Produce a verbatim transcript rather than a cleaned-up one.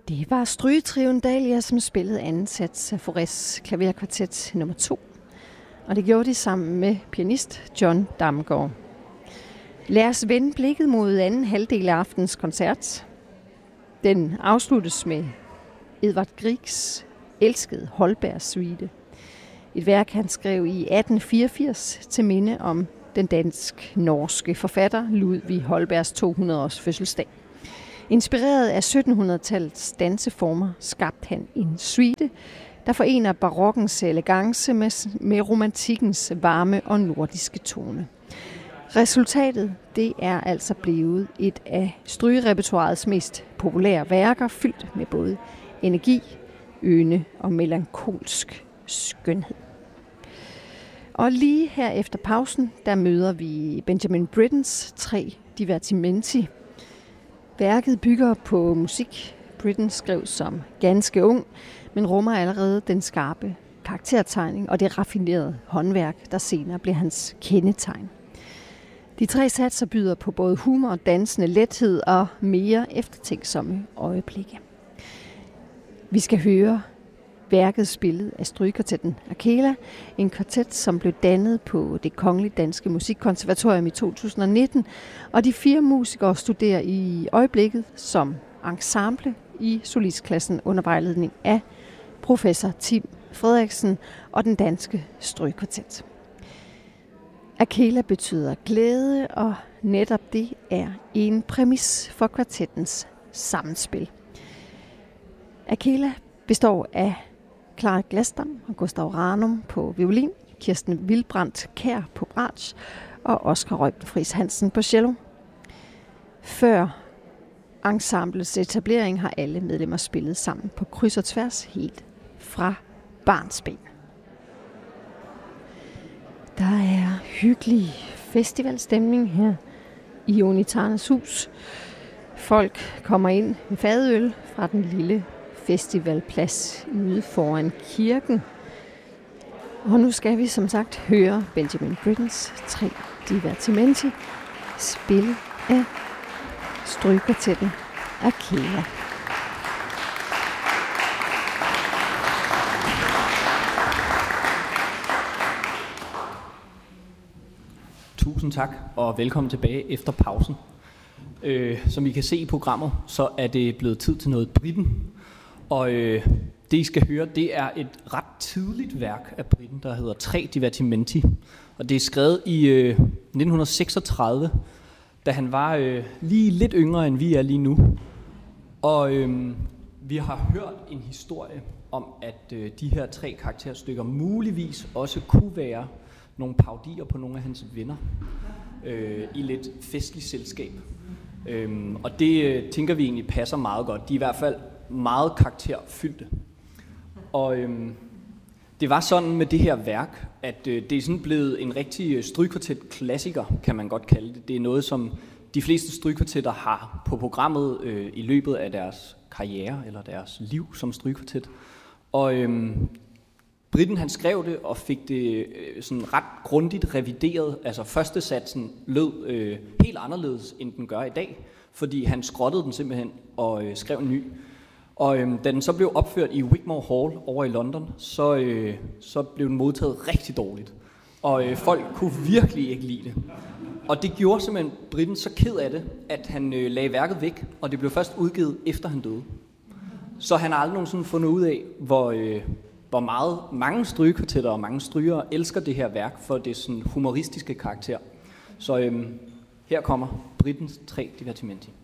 Det var Strygetrioen Dahlia, som spillede anden sats af Faurés klaverkvartet nummer to. Og det gjorde de sammen med pianist John Damgaard. Lad os vende blikket mod anden halvdel af aftens koncert. Den afsluttes med Edvard Griegs elskede Holberg-suite. Et værk, han skrev i atten fireogfirs til minde om den dansk-norske forfatter Ludvig Holbergs to hundrede års fødselsdag. Inspireret af syttenhundredetallets danseformer skabte han en suite, der forener barokkens elegance med, med romantikkens varme og nordiske tone. Resultatet, det er altså blevet et af strygerepertoirets mest populære værker, fyldt med både energi, ynde og melankolsk skønhed. Og lige her efter pausen, der møder vi Benjamin Brittens tre divertimenti. Værket bygger på musik, Britten skrev som ganske ung, men rummer allerede den skarpe karaktertegning og det raffinerede håndværk, der senere blev hans kendetegn. De tre satser byder på både humor, dansende lethed og mere eftertænksomme øjeblikke. Vi skal høre værket spillet af strygekvartetten Akela, en kvartet, som blev dannet på Det Kongelige Danske Musikkonservatorium i to tusind og nitten, og de fire musikere studerer i øjeblikket som ensemble i solistklassen under vejledning af professor Tim Frederiksen og den danske strygekvartet. Akela betyder glæde, og netop det er en præmis for kvartettens sammenspil. Akela består af Clara Glasdam og Gustav Ranum på violin, Kirsten Wildbrandt Kjær på bratsch og Oscar Reuben Friis Hansen på cello. Før ensemblets etablering har alle medlemmer spillet sammen på kryds og tværs helt fra barnsben. Der er hyggelig festivalstemning her i Unitarnes hus. Folk kommer ind med fadøl fra den lille festivalplads ude foran kirken. Og nu skal vi som sagt høre Benjamin Brittens tre divertimenti spillet af strygekvartetten Akela. Tusind tak, og velkommen tilbage efter pausen. Øh, som I kan se i programmet, så er det blevet tid til noget Britten. Og øh, det I skal høre, det er et ret tidligt værk af Britten, der hedder Tre divertimenti. Og det er skrevet i øh, nitten seksogtredive, da han var øh, lige lidt yngre, end vi er lige nu. Og øh, vi har hørt en historie om, at øh, de her tre karakterstykker muligvis også kunne være nogle parodier på nogle af hans venner øh, i lidt festligt selskab. Øhm, og det øh, tænker vi egentlig passer meget godt. De er i hvert fald meget karakterfyldte. Og øhm, det var sådan med det her værk, at øh, det er sådan blevet en rigtig øh, strygekvartet-klassiker, kan man godt kalde det. Det er noget, som de fleste strygekvartetter har på programmet øh, i løbet af deres karriere eller deres liv som strygekvartet. Og øhm, Britten han skrev det og fik det øh, sådan ret grundigt revideret. Altså første satsen lød øh, helt anderledes, end den gør i dag, fordi han skrottede den simpelthen og øh, skrev en ny. Og øh, da den så blev opført i Wigmore Hall over i London, så, øh, så blev den modtaget rigtig dårligt. Og øh, folk kunne virkelig ikke lide det. Og det gjorde simpelthen Britten så ked af det, at han øh, lagde værket væk, og det blev først udgivet efter han døde. Så han har aldrig nogensinde fundet ud af, hvor... Øh, hvor meget mange strygekvartetter og mange strygere elsker det her værk for det sådan humoristiske karakter. Så øhm, her kommer Brittens tre divertimenti.